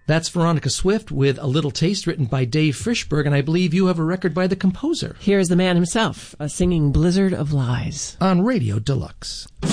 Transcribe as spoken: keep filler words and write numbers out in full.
That's Veronica Swift with A Little Taste, written by Dave Frischberg, and I believe you have a record by the composer. Here's the man himself, uh, singing Blizzard of Lies on Radio Deluxe.